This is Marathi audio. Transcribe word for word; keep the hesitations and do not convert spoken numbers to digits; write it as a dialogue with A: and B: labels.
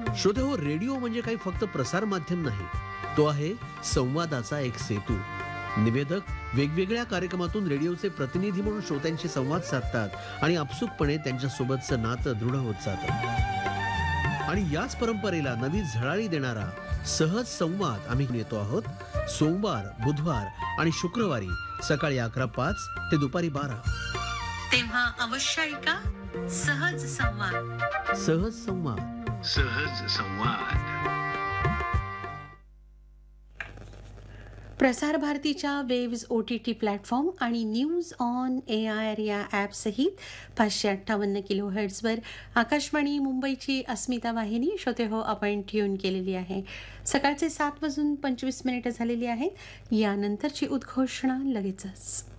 A: श्रोते हो, रेडिओ म्हणजे काही फक्त प्रसार माध्यम नाही, तो आहे संवादाचा एक सेतू. निवेदक वेगवेगळ्या कार्यक्रमातून रेडिओचे प्रतिनिधी म्हणून श्रोत्यांशी संवाद साधतात आणि आपसुकपणे त्यांच्यासोबतचं नातं दृढ होत जातं. आणि याच परंपरेला नवी झळाळी देणारा सहज संवाद आम्ही येतो आहोत. सोमवार, बुधवार आणि शुक्रवारी सकाळी अकरा पाच ते दुपारी बारा.
B: तेव्हा अवश्य ऐका सहज संवाद.
A: सहज संवाद.
C: सहज संवाद.
B: प्रसार भारतीच्या waves O T T platform आणि news on A I R या ॲपसहित पाचशे अठ्ठावन्न किलो हर्ट्झवर आकाशवाणी मुंबईची अस्मिता वाहिनी श्रोते हो आपण ट्यून केलेली आहे. सकाळचे सात वाजून पंचवीस मिनिटं झालेली आहेत. यानंतरची उद्घोषणा लगेचच.